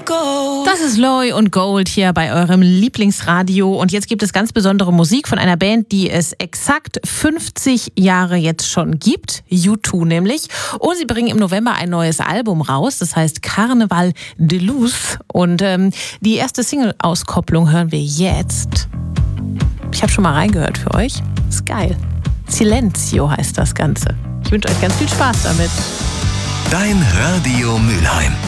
Das ist Loy und Gold hier bei eurem Lieblingsradio. Und jetzt gibt es ganz besondere Musik von einer Band, die es exakt 50 Jahre jetzt schon gibt. U2 nämlich. Und sie bringen im November ein neues Album raus. Das heißt Carnaval de Luz. Und die erste Single-Auskopplung hören wir jetzt. Ich habe schon mal reingehört für euch. Ist geil. Silenzio heißt das Ganze. Ich wünsche euch ganz viel Spaß damit. Dein Radio Mülheim.